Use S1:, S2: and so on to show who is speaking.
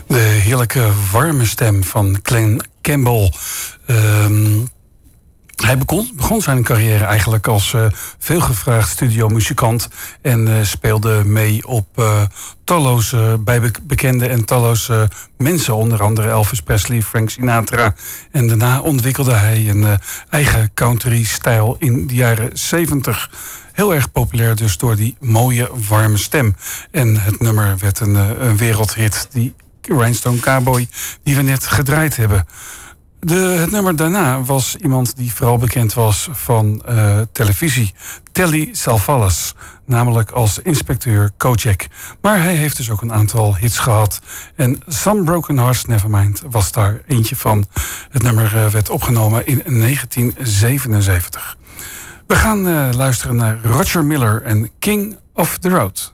S1: De heerlijke warme stem van Glen Campbell. Hij begon zijn carrière eigenlijk als veelgevraagd studiomuzikant en speelde mee op talloze bekende en talloze mensen, onder andere Elvis Presley, Frank Sinatra. En daarna ontwikkelde hij een eigen country-stijl in de jaren 70. Heel erg populair dus door die mooie warme stem. En het nummer werd een wereldhit, die Rhinestone Cowboy, die we net gedraaid hebben. Het nummer daarna was iemand die vooral bekend was van televisie. Telly Savalas, namelijk als inspecteur Kojak. Maar hij heeft dus ook een aantal hits gehad. En Some Broken Hearts Nevermind was daar eentje van. Het nummer werd opgenomen in 1977. We gaan luisteren naar Roger Miller en King of the Road.